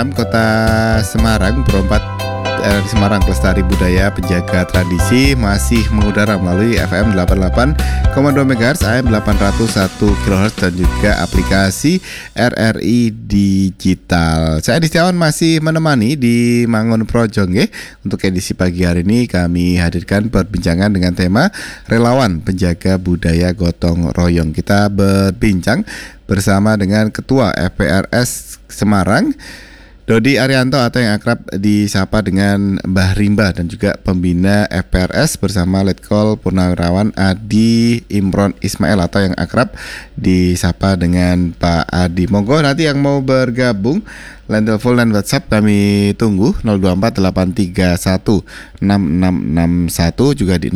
FM Kota Semarang, Berempat Semarang Pelestari Budaya Penjaga Tradisi masih mengudara melalui FM 88,2 MHz, AM 801 kHz dan juga aplikasi RRI Digital. Saya Adi Setiawan masih menemani di Mangun Projong ya. Untuk edisi pagi hari ini kami hadirkan perbincangan dengan tema Relawan Penjaga Budaya Gotong Royong. Kita berbincang bersama dengan Ketua FPRS Semarang, Dodi Arianto atau yang akrab disapa dengan Mbah Rimba, dan juga pembina FPRS bersama Letkol Purnawirawan Adi Imron Ismail atau yang akrab disapa dengan Pak Adi. Monggo nanti yang mau bergabung, line telepon dan WhatsApp kami tunggu 024 831 6661, juga di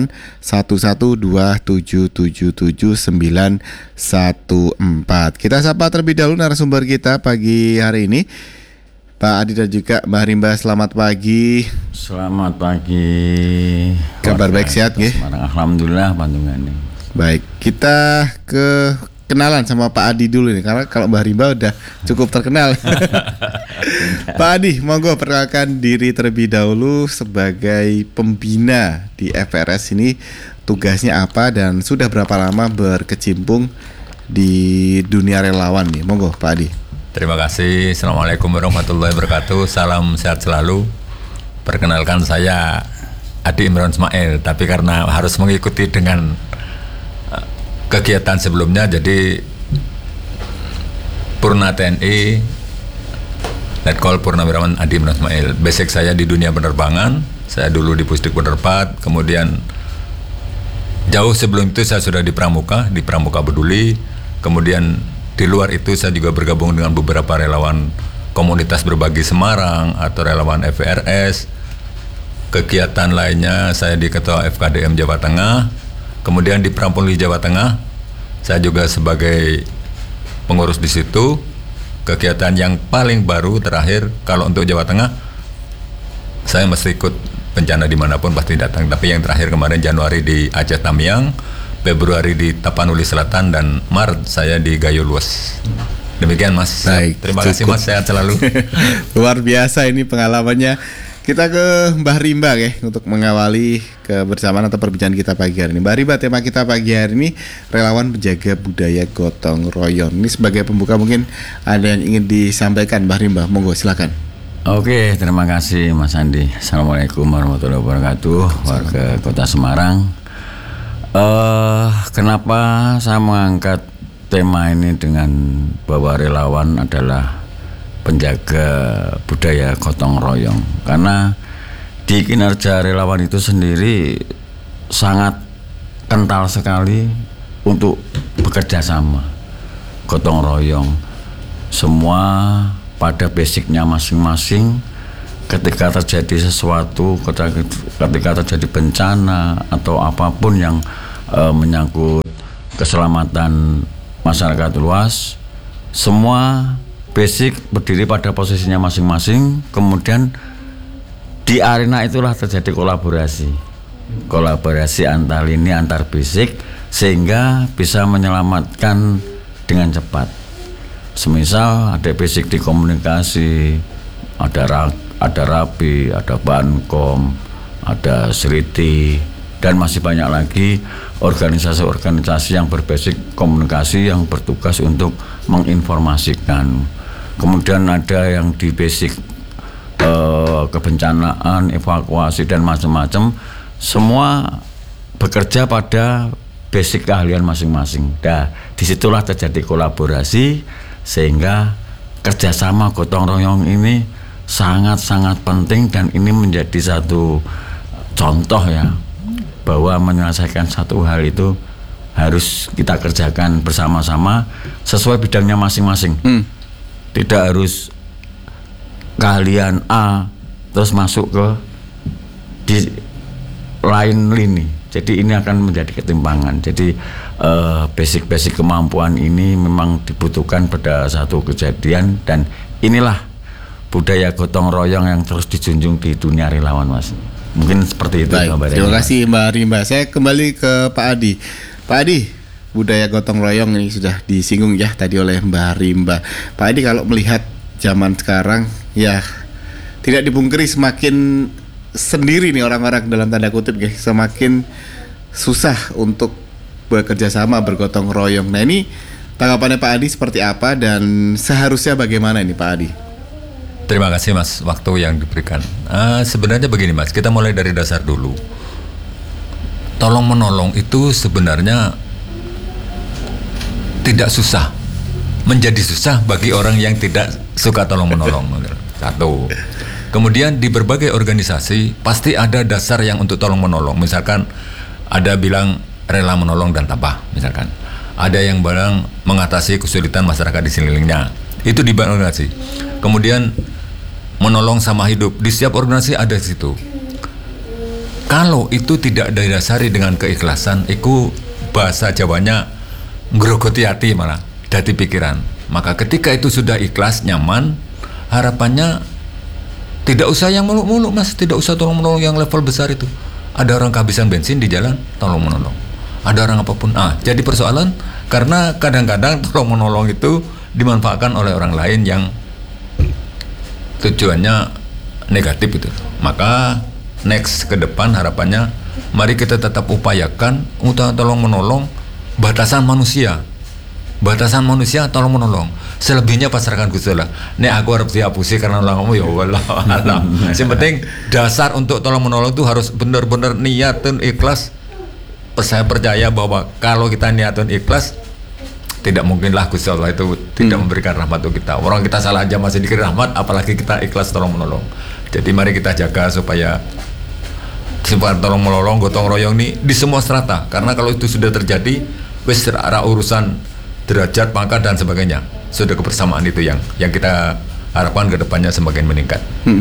081127777914. Kita sapa terlebih dahulu narasumber kita pagi hari ini, Pak Adi dan juga Mbak Rimba. Selamat pagi. Selamat pagi. Kabar baik, sehat nggih? Alhamdulillah panjenengan. Baik, kita ke kenalan sama Pak Adi dulu nih, karena kalau Mbak Rimba udah cukup terkenal. Pak Adi, monggo perkenalkan diri terlebih dahulu sebagai pembina di FPRS ini. Tugasnya apa dan sudah berapa lama berkecimpung di dunia relawan nih? Monggo Pak Adi. Terima kasih. Assalamualaikum warahmatullahi wabarakatuh. Salam sehat selalu. Perkenalkan, saya Adi Imron Ismail, tapi karena harus mengikuti dengan kegiatan sebelumnya, jadi Purna TNI, Letkol Purnawirawan Adi Imron Ismail. Basic saya di dunia penerbangan. Saya dulu di Pusdik Penerbat, kemudian jauh sebelum itu saya sudah di Pramuka Peduli, kemudian di luar itu saya juga bergabung dengan beberapa relawan komunitas berbagi Semarang atau relawan FPRS. Kegiatan lainnya saya di Ketua FKDM Jawa Tengah, kemudian di Prampoli Jawa Tengah saya juga sebagai pengurus di situ. Kegiatan yang paling baru terakhir kalau untuk Jawa Tengah, saya mesti ikut bencana dimanapun pasti datang. Tapi yang terakhir kemarin Januari di Aceh Tamiang, Februari di Tapanuli Selatan, dan Maret saya di Gayo Luas. Demikian Mas. Baik, terima kasih Mas, sehat selalu. Luar biasa ini pengalamannya. Kita ke Mbah Rimba ya untuk mengawali kebersamaan atau perbincangan kita pagi hari ini. Mbah Rimba, tema kita pagi hari ini Relawan Penjaga Budaya Gotong Royong. Ini sebagai pembuka mungkin ada yang ingin disampaikan Mbah Rimba, monggo silakan. Oke, terima kasih Mas Andi. Assalamualaikum warahmatullahi wabarakatuh. Warga Kota Semarang. Kenapa saya mengangkat tema ini dengan bahwa relawan adalah penjaga budaya gotong royong? Karena di kinerja relawan itu sendiri sangat kental sekali untuk bekerja sama, gotong royong. Semua pada basicnya masing-masing. Ketika terjadi sesuatu, ketika terjadi bencana atau apapun yang menyangkut keselamatan masyarakat luas, semua basic berdiri pada posisinya masing-masing. Kemudian di arena itulah terjadi kolaborasi antar lini, antar basic, sehingga bisa menyelamatkan dengan cepat. Semisal ada basic di komunikasi, ada Rapi, ada Bankom, ada Seriti, dan masih banyak lagi organisasi-organisasi yang berbasis komunikasi yang bertugas untuk menginformasikan. Kemudian ada yang di basic kebencanaan, evakuasi, dan macam-macam. Semua bekerja pada basic keahlian masing-masing. Nah, disitulah terjadi kolaborasi, sehingga kerjasama gotong royong ini sangat-sangat penting, dan ini menjadi satu contoh ya, bahwa menyelesaikan satu hal itu harus kita kerjakan bersama-sama sesuai bidangnya masing-masing. Tidak harus keahlian A terus masuk ke di lain lini. Jadi ini akan menjadi ketimpangan. Jadi basic-basic kemampuan ini memang dibutuhkan pada satu kejadian, dan inilah budaya gotong royong yang terus dijunjung di dunia relawan, Mas. Mungkin seperti itu. Baik, terima kasih Mbak Rimba. Saya kembali ke Pak Adi. Pak Adi, budaya gotong royong ini sudah disinggung ya tadi oleh Mbak Rimba. Pak Adi, kalau melihat zaman sekarang ya tidak dipungkiri semakin sendiri nih orang-orang dalam tanda kutip guys, semakin susah untuk bekerja sama, bergotong royong. Nah ini tanggapannya Pak Adi seperti apa dan seharusnya bagaimana ini Pak Adi? Terima kasih Mas, waktu yang diberikan. Sebenarnya begini Mas, kita mulai dari dasar dulu. Tolong menolong itu sebenarnya tidak susah. Menjadi susah bagi orang yang tidak suka tolong menolong. Satu. Kemudian di berbagai organisasi pasti ada dasar yang untuk tolong menolong. Misalkan ada bilang rela menolong dan tabah, misalkan. Ada yang bilang mengatasi kesulitan masyarakat di sekelilingnya. Itu di organisasi. Kemudian menolong sama hidup. Di setiap organisasi ada di situ. Kalau itu tidak didasari dengan keikhlasan, itu bahasa Jawanya ngrogoti hati malah, dadi pikiran. Maka ketika itu sudah ikhlas, nyaman, harapannya tidak usah yang muluk-muluk Mas, tidak usah tolong menolong yang level besar itu. Ada orang kehabisan bensin di jalan, tolong menolong. Ada orang apapun. Jadi persoalan karena kadang-kadang tolong menolong itu dimanfaatkan oleh orang lain yang tujuannya negatif itu. Maka next ke depan harapannya mari kita tetap upayakan untuk tolong menolong batasan manusia. Batasan manusia tolong menolong. Selebihnya pasrahkan Gusti Allah. Nek aku harus dihapusi karena orang ngomong ya Allah. Yang penting dasar untuk tolong menolong itu harus benar-benar niatun ikhlas. Saya percaya bahwa kalau kita niatun ikhlas, tidak mungkinlah Gusti Allah itu tidak memberikan rahmat untuk kita. Orang kita salah aja masih dikira rahmat, apalagi kita ikhlas tolong menolong. Jadi mari kita jaga supaya tolong menolong, gotong royong ini di semua strata. Karena kalau itu sudah terjadi, wis arah urusan derajat, pangkat dan sebagainya, sudah kebersamaan itu yang kita harapkan ke depannya semakin meningkat.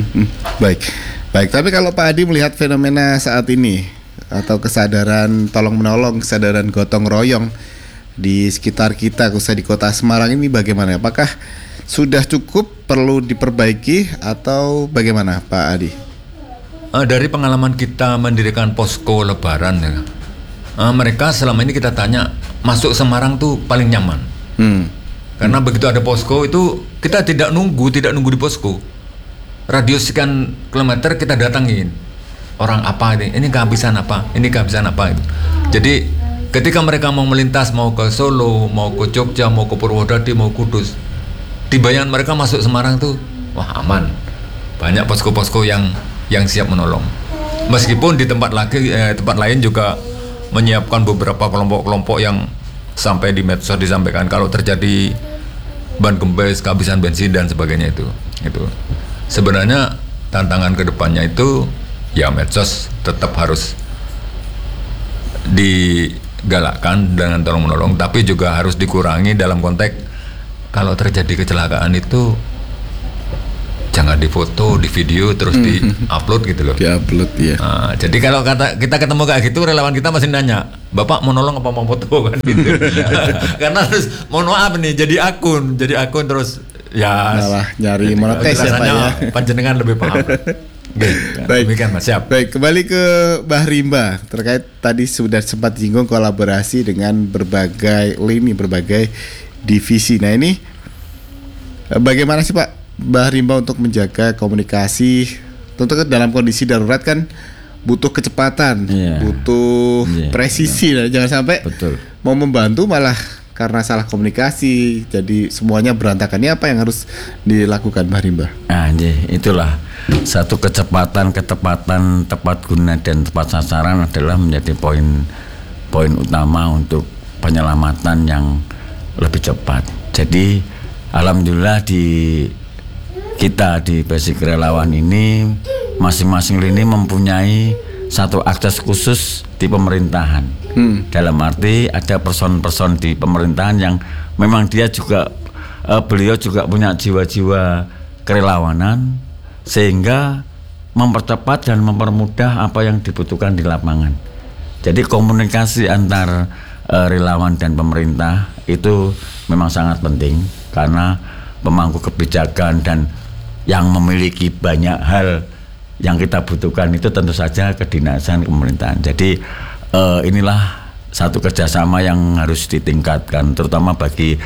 Baik. Tapi kalau Pak Adi melihat fenomena saat ini atau kesadaran tolong menolong, kesadaran gotong royong di sekitar kita, khususnya di Kota Semarang ini bagaimana? Apakah sudah cukup, perlu diperbaiki atau bagaimana Pak Adi? Dari pengalaman kita mendirikan posko Lebaran ya, mereka selama ini kita tanya masuk Semarang tuh paling nyaman. Karena begitu ada posko itu kita tidak nunggu di posko. Radius sekian kilometer kita datangin. Orang apa ini kehabisan apa, itu. Jadi ketika mereka mau melintas, mau ke Solo, mau ke Jogja, mau ke Purwodadi, mau Kudus, tiba-tiba mereka masuk Semarang tuh, wah aman. Banyak posko-posko yang siap menolong. Meskipun di tempat lain juga menyiapkan beberapa kelompok-kelompok yang sampai di medsos disampaikan kalau terjadi ban kempes, kehabisan bensin dan sebagainya itu. Sebenarnya tantangan kedepannya itu ya medsos tetap harus digalakkan dengan tolong menolong, tapi juga harus dikurangi dalam konteks kalau terjadi kecelakaan itu jangan difoto, di video terus di-upload gitu loh. Di-upload ya. Jadi kalau kita ketemu kayak gitu, relawan kita masih nanya, Bapak mau nolong apa mau foto kan gitu. Karena terus mohon maaf nih jadi akun terus ya malah nyari monetis ya Pak ya. Panjenengan lebih paham. Baik, demikian Mas, siap. Baik, kembali ke Mbah Rimba terkait tadi sudah sempat singgung kolaborasi dengan berbagai lini, berbagai divisi. Nah ini bagaimana sih Pak Mbah Rimba untuk menjaga komunikasi? Tentu kan dalam kondisi darurat kan butuh kecepatan, butuh presisi, jangan sampai mau membantu malah karena salah komunikasi jadi semuanya berantakan. Ini apa yang harus dilakukan Mbah Rimba? Itulah satu kecepatan, ketepatan, tepat guna dan tepat sasaran adalah menjadi poin utama untuk penyelamatan yang lebih cepat. Jadi alhamdulillah kita di Basic Relawan ini masing-masing lini mempunyai satu akses khusus di pemerintahan. Dalam arti ada person-person di pemerintahan yang memang dia juga beliau juga punya jiwa-jiwa kerelawanan sehingga mempercepat dan mempermudah apa yang dibutuhkan di lapangan. Jadi komunikasi antar relawan dan pemerintah itu memang sangat penting karena pemangku kebijakan dan yang memiliki banyak hal yang kita butuhkan itu tentu saja kedinasan pemerintahan. Jadi inilah satu kerjasama yang harus ditingkatkan terutama bagi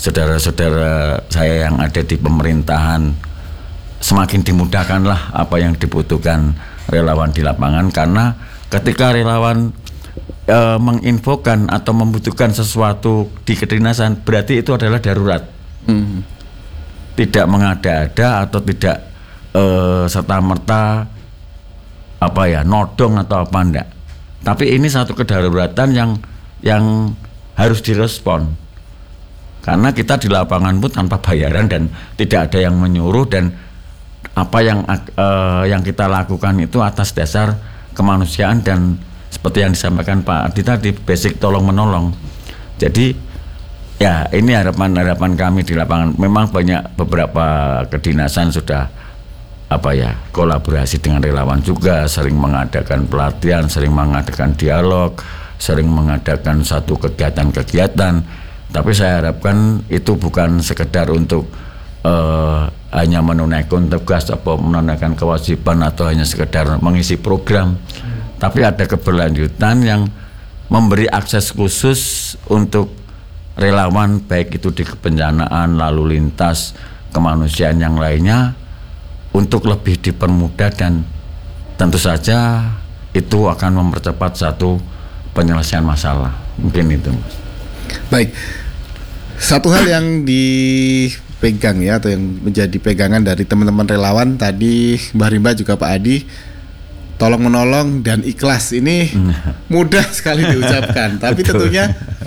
saudara-saudara saya yang ada di pemerintahan semakin dimudahkanlah apa yang dibutuhkan relawan di lapangan, karena ketika relawan menginfokan atau membutuhkan sesuatu di kedinasan, berarti itu adalah darurat. Tidak mengada-ada atau tidak serta-merta nodong atau apa enggak. Tapi ini satu kedaruratan yang harus direspon. Karena kita di lapangan pun tanpa bayaran dan tidak ada yang menyuruh, dan apa yang kita lakukan itu atas dasar kemanusiaan dan seperti yang disampaikan Pak Adi tadi, basic tolong menolong. Jadi ya ini harapan kami di lapangan. Memang banyak beberapa kedinasan sudah kolaborasi dengan relawan juga, sering mengadakan pelatihan, sering mengadakan dialog, sering mengadakan satu kegiatan-kegiatan. Tapi saya harapkan itu bukan sekedar untuk hanya menunaikan tugas atau menunaikan kewajiban atau hanya sekedar mengisi program, tapi ada keberlanjutan yang memberi akses khusus untuk relawan, baik itu di kebencanaan, lalu lintas, kemanusiaan yang lainnya, untuk lebih dipermudah, dan tentu saja itu akan mempercepat satu penyelesaian masalah. Mungkin itu, Mas. Baik, satu hal yang dipegang ya, atau yang menjadi pegangan dari teman-teman relawan tadi, Mbak Rimba juga Pak Adi, tolong menolong dan ikhlas ini mudah sekali diucapkan, tapi tentunya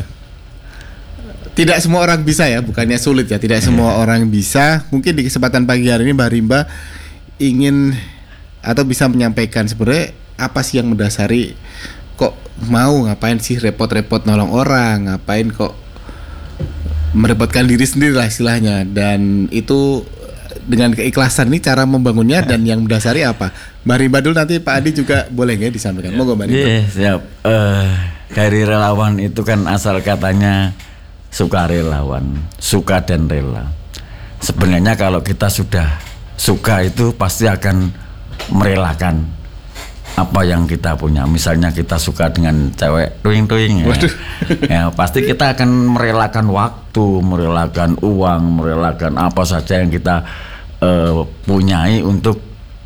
tidak semua orang bisa ya, bukannya sulit ya, tidak semua orang bisa. Mungkin di kesempatan pagi hari ini Mbak Rimba ingin atau bisa menyampaikan sebenarnya apa sih yang mendasari kok mau ngapain sih repot-repot nolong orang, ngapain kok merepotkan diri sendiri lah istilahnya, dan itu dengan keikhlasan ini cara membangunnya dan yang mendasari apa? Mbak Rimba dulu, nanti Pak Adi juga boleh ya disampaikan. Monggo Mbak Rimba. Siap. Dari relawan itu kan asal katanya sukarelawan, suka dan rela. Sebenarnya kalau kita sudah suka itu pasti akan merelakan apa yang kita punya. Misalnya kita suka dengan cewek tuing-tuing ya, pasti kita akan merelakan waktu, merelakan uang, merelakan apa saja yang kita punyai untuk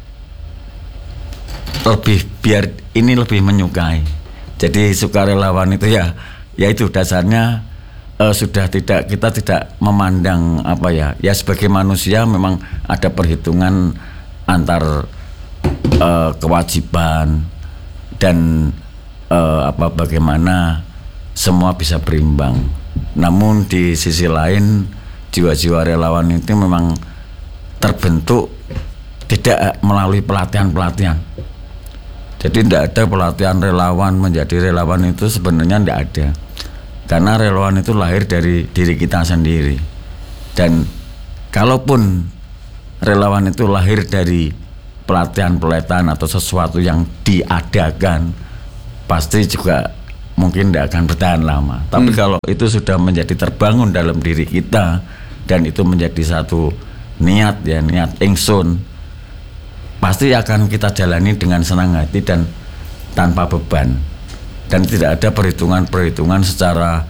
biar ini lebih menyukai. Jadi sukarelawan itu ya itu dasarnya sudah kita tidak memandang ya sebagai manusia memang ada perhitungan antar kewajiban dan bagaimana semua bisa berimbang. Namun di sisi lain jiwa-jiwa relawan itu memang terbentuk tidak melalui pelatihan-pelatihan. Jadi tidak ada pelatihan relawan, menjadi relawan itu sebenarnya tidak ada. Karena relawan itu lahir dari diri kita sendiri. Dan kalaupun relawan itu lahir dari pelatihan-pelatihan atau sesuatu yang diadakan, pasti juga mungkin tidak akan bertahan lama. Tapi kalau itu sudah menjadi terbangun dalam diri kita dan itu menjadi satu niat ingsun, pasti akan kita jalani dengan senang hati dan tanpa beban, dan tidak ada perhitungan secara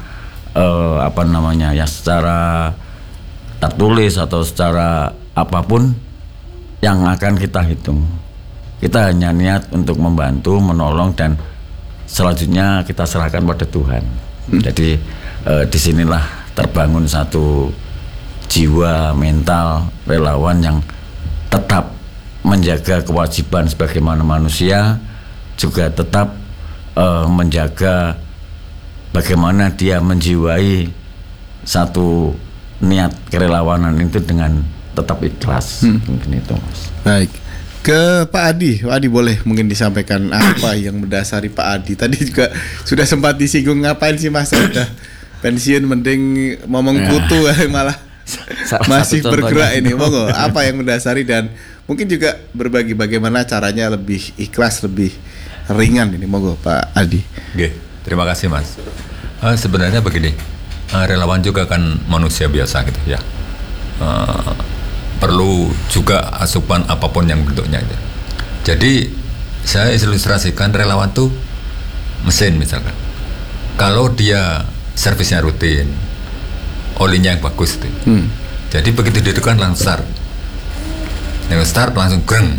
secara tertulis atau secara apapun yang akan kita hitung. Kita hanya niat untuk membantu, menolong, dan selanjutnya kita serahkan pada Tuhan. Jadi disinilah terbangun satu jiwa mental relawan yang tetap menjaga kewajiban sebagaimana manusia, juga tetap menjaga bagaimana dia menjiwai satu niat kerelawanan itu dengan tetap ikhlas. Mungkin itu, Mas. Baik, ke Pak Adi. Pak Adi boleh mungkin disampaikan apa yang mendasari Pak Adi. Tadi juga sudah sempat disinggung, ngapain sih Mas udah pensiun mending ngomong kutu malah masih bergerak ini. Monggo, apa yang mendasari dan mungkin juga berbagi bagaimana caranya lebih ikhlas, lebih ringan ini. Monggo Pak Adi. Oke, terima kasih Mas. Sebenarnya begini, relawan juga kan manusia biasa gitu ya. Perlu juga asupan apapun yang bentuknya itu. Jadi saya ilustrasikan relawan tuh mesin misalkan. Kalau dia servisnya rutin, olinya yang bagus itu. Jadi begitu dihidupkan langsung start. Yang start langsung greng.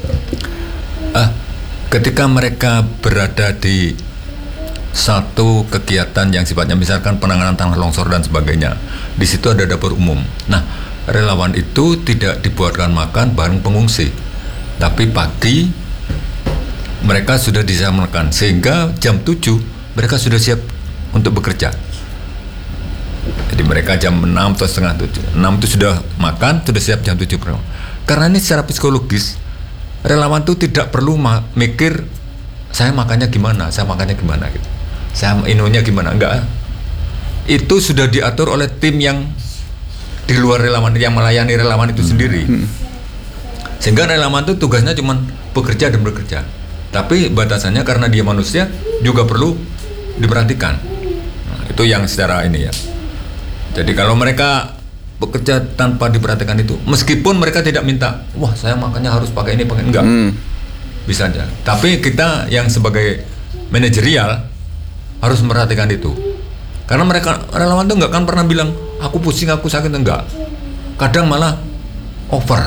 Ketika mereka berada di satu kegiatan yang sifatnya misalkan penanganan tanah longsor dan sebagainya, di situ ada dapur umum. Nah, relawan itu tidak dibuatkan makan bareng pengungsi, tapi pagi mereka sudah disamakan sehingga jam 7 mereka sudah siap untuk bekerja. Jadi mereka jam 6 atau setengah 7, 6 itu sudah makan, sudah siap jam 7. Karena ini secara psikologis relawan itu tidak perlu mikir saya makannya gimana gitu. Saya inunya gimana, enggak. Itu sudah diatur oleh tim yang di luar relawan, yang melayani relawan itu sendiri. Sehingga relawan itu tugasnya cuma bekerja dan bekerja. Tapi batasannya karena dia manusia juga perlu diperhatikan. Nah, itu yang secara ini ya. Jadi kalau mereka bekerja tanpa diperhatikan itu, meskipun mereka tidak minta, wah saya makannya harus pakai ini, pakai enggak, bisa aja. Tapi kita yang sebagai manajerial harus memperhatikan itu, karena mereka relawan itu nggak akan pernah bilang aku pusing, aku sakit, enggak. Kadang malah over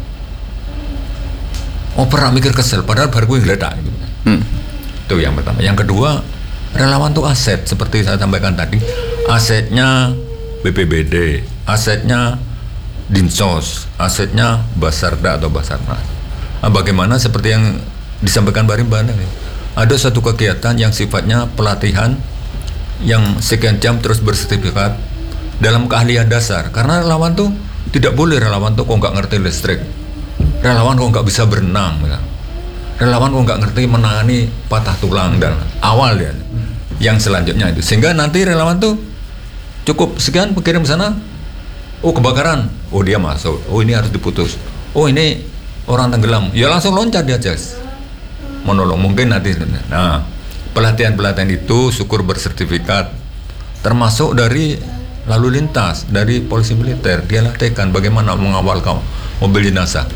mikir kesel, padahal baru gue ngeledak gitu. Itu yang pertama. Yang kedua, relawan itu aset, seperti saya sampaikan tadi, asetnya BPBD, asetnya Dinsos, asetnya Basarda atau Basarnas. Bagaimana seperti yang disampaikan Mbak Rimba, ada satu kegiatan yang sifatnya pelatihan yang sekian jam terus bersertifikat dalam keahlian dasar. Karena relawan tuh tidak boleh relawan tuh kok nggak ngerti listrik, relawan kok nggak bisa berenang, relawan kok nggak ngerti menangani patah tulang dan awal ya, yang selanjutnya itu. Sehingga nanti relawan tuh cukup sekian kirim ke sana, oh kebakaran, oh dia masuk, oh ini harus diputus, oh ini orang tenggelam, ya langsung loncat dia aja menolong mungkin nanti. Nah, pelatihan itu syukur bersertifikat, termasuk dari lalu lintas, dari polisi militer, dia latihkan bagaimana mengawal mobil jenazah.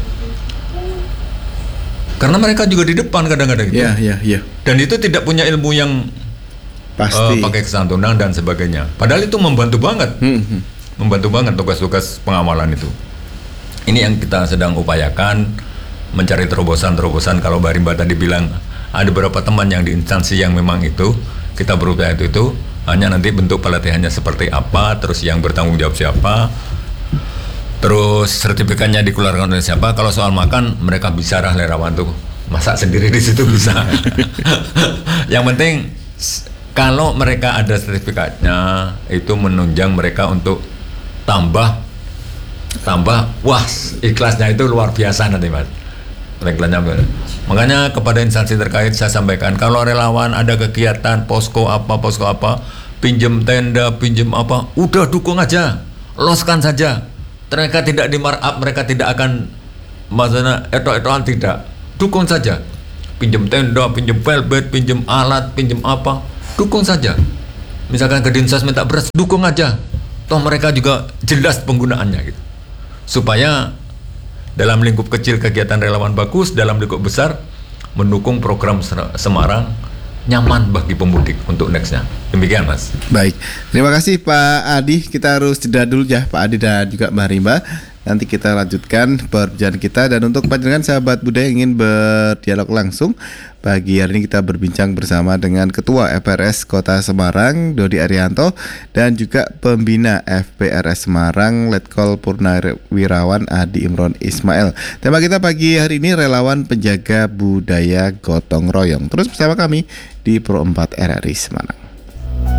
Karena mereka juga di depan kadang-kadang gitu. Iya. Dan itu tidak punya ilmu yang pasti pakai kesantunan dan sebagainya. Padahal itu membantu banget. Membantu banget tugas-tugas pengawalan itu. Ini yang kita sedang upayakan, mencari terobosan-terobosan. Kalau Mbak Rimba tadi bilang ada beberapa teman yang di instansi yang memang itu kita berupaya itu hanya nanti bentuk pelatihannya seperti apa, terus yang bertanggung jawab siapa, terus sertifikatnya dikeluarkan oleh siapa. Kalau soal makan mereka bisa relawan tuh masak sendiri di situ bisa. Yang penting kalau mereka ada sertifikatnya itu menunjang mereka untuk tambah wah ikhlasnya itu luar biasa nanti Mas. Makanya kepada instansi terkait saya sampaikan, kalau relawan ada kegiatan posko apa, pinjem tenda, pinjem apa, udah dukung aja, loskan saja. Mereka tidak di markup, mereka tidak akan maksudnya etok-etokan, tidak, dukung saja. Pinjem tenda, pinjem velvet, pinjem alat, pinjem apa, dukung saja. Misalkan ke Dinsos minta beras, dukung aja. Toh mereka juga jelas penggunaannya gitu. Supaya dalam lingkup kecil kegiatan relawan bagus, dalam lingkup besar mendukung program Semarang nyaman bagi pemudik untuk nextnya. Demikian Mas. Baik, terima kasih Pak Adi. Kita harus jeda dulu ya Pak Adi dan juga Mbak Rimba. Nanti kita lanjutkan perbincangan kita. Dan untuk panjenengan sahabat budaya yang ingin berdialog langsung, pagi hari ini kita berbincang bersama dengan Ketua FPRS Kota Semarang Dodi Arianto dan juga Pembina FPRS Semarang Letkol Purnawirawan Adi Imron Ismail. Tema kita pagi hari ini relawan penjaga budaya gotong royong. Terus bersama kami di Pro 4 RRI Semarang.